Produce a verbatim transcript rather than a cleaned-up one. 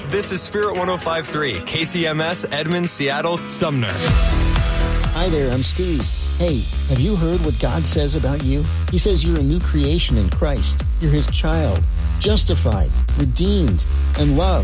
This is Spirit one oh five point three, K C M S, Edmond, Seattle, Sumner. Hi there, I'm Steve. Hey, have you heard what God says about you? He says you're a new creation in Christ. You're His child, justified, redeemed, and loved.